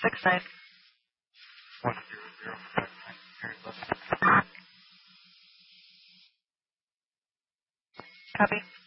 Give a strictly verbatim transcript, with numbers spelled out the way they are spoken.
six nine. one zero zero five nine. Here, listen. Copy.